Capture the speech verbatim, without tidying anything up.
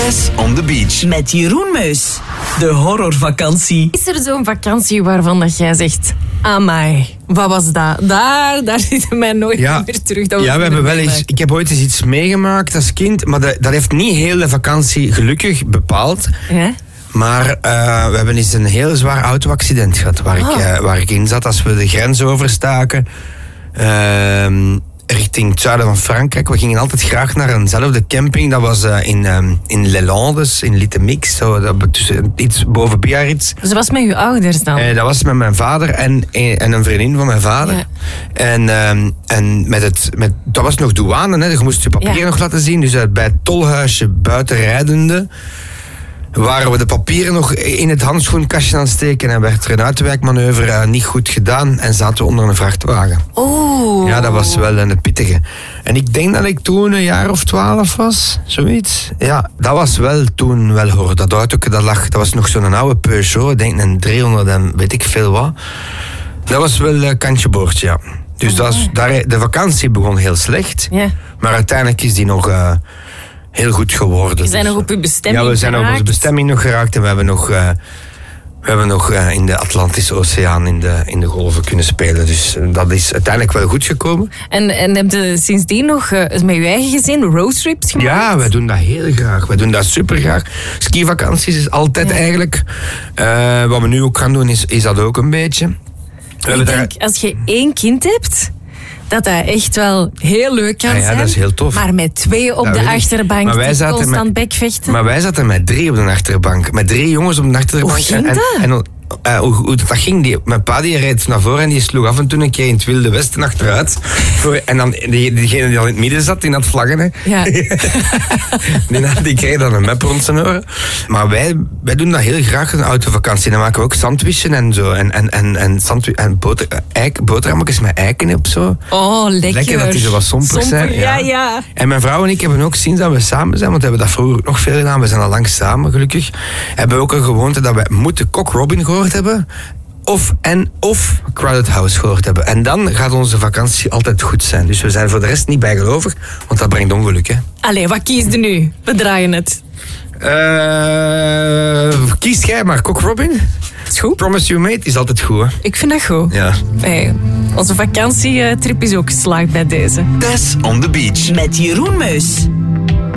Tess on the Beach. Met Jeroen Meus. De horrorvakantie. Is er zo'n vakantie waarvan dat jij zegt... Amai, wat was dat? Daar, daar zitten mij nooit Ja. meer terug. Dat Ja, we hebben wel eens, meemaken. ik heb ooit eens iets meegemaakt als kind, maar dat, dat heeft niet heel de vakantie gelukkig bepaald. Ja? Maar uh, we hebben eens een heel zwaar auto-accident gehad waar, Oh. ik, uh, waar ik in zat als we de grens overstaken. Uh, richting het zuiden van Frankrijk. We gingen altijd graag naar eenzelfde camping. Dat was uh, in, um, in Les Landes, in Littemix, zo, dat, tussen, iets boven Biarritz. Dus dat was met uw ouders dan? Uh, dat was met mijn vader en, en een vriendin van mijn vader. Ja. En, um, en met het, met, dat was nog douane, hè. Je moest je papieren Ja. nog laten zien. Dus uh, bij het tolhuisje buiten rijdende waren we de papieren nog in het handschoenkastje aan het steken en werd er een uitwijkmanoeuvre uh, niet goed gedaan en zaten we onder een vrachtwagen. Oeh. Ja, dat was wel een pittige. En ik denk dat ik toen een jaar of twaalf was, zoiets. Ja, dat was wel toen wel hoor. Dat auto, dat lag, dat was nog zo'n oude Peugeot, ik denk een driehonderd en weet ik veel wat. Dat was wel een kantje boordje, ja. Dus dat was, daar, de vakantie begon heel slecht, Ja. maar uiteindelijk is die nog uh, heel goed geworden. Je zijn Dus, nog op uw bestemming Ja, we zijn op onze geraakt. bestemming nog geraakt en we hebben nog... Uh, We hebben nog uh, in de Atlantische Oceaan in de, in de golven kunnen spelen. Dus uh, dat is uiteindelijk wel goed gekomen. En, en heb je sindsdien nog uh, met je eigen gezin roadtrips gemaakt? Ja, wij doen dat heel graag. Wij doen dat super graag. Skivakanties is altijd Ja. eigenlijk. Uh, wat we nu ook gaan doen, is, is dat ook een beetje. We hebben Ik daar- denk, als je één kind hebt... dat dat echt wel heel leuk kan Ah ja, zijn. dat is heel tof. Maar met twee op Dat de weet ik. achterbank Maar wij die zaten constant met- bekvechten. Maar wij zaten met drie op de achterbank. Met drie jongens op de achterbank. Hoe ging en, dat? En, en, uh, hoe, hoe dat ging, die, mijn pa die reed naar voren en die sloeg af en toe een keer in het Wilde Westen achteruit. Voor, en dan die, diegene die al in het midden zat, die had vlaggen. Hè. Ja. die, had- die kreeg dan een map rond zijn oren. Maar wij, wij doen dat heel graag, een autovakantie. Dan maken we ook sandwichen en zo. En, en, en, en, sandwi- en boter, eik, boterhammetjes met eiken op zo. Oh, lekker. Lekker dat die zo wat sompers Somper, zijn. Ja, ja. En mijn vrouw en ik hebben ook sinds dat we samen zijn, want we hebben dat vroeger nog veel gedaan, we zijn al lang samen gelukkig, hebben we ook een gewoonte dat wij moeten Cock Robin gehoord hebben, of, en, of Crowded House gehoord hebben. En dan gaat onze vakantie altijd goed zijn. Dus we zijn voor de rest niet bijgelovig, want dat brengt ongeluk. Hè. Allee, wat kies je nu? We draaien het. Uh, kies jij maar, Cock Robin. Is goed? Promise You Mate is altijd goed, hè? Ik vind dat goed. Ja. Hey, onze vakantietrip is ook geslaagd bij deze. Tess on the Beach. Met Jeroen Meus.